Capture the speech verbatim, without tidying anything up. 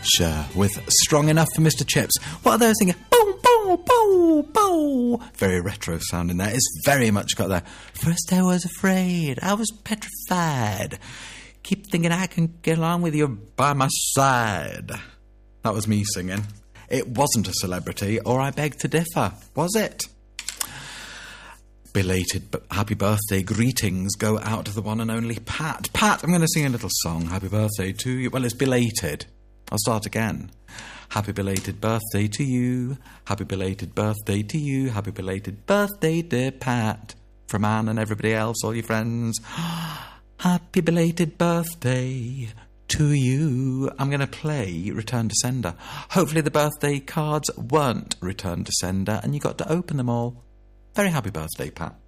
Cher with Strong Enough for Mister Chips. What are those singing? Boom, boom, boom, boom. Very retro sound in there. It's very much got that. First I was afraid. I was petrified. Keep thinking I can get along with you by my side. That was me singing. It wasn't a celebrity, or I beg to differ, was it? Belated b- happy birthday greetings go out to the one and only Pat. Pat, I'm going to sing a little song. Happy birthday to you. Well, it's belated. I'll start again. Happy belated birthday to you. Happy belated birthday to you. Happy belated birthday, dear Pat. From Anne and everybody else, all your friends. Happy belated birthday to you. I'm going to play Return to Sender. Hopefully the birthday cards weren't Return to Sender and you got to open them all. Very happy birthday, Pat.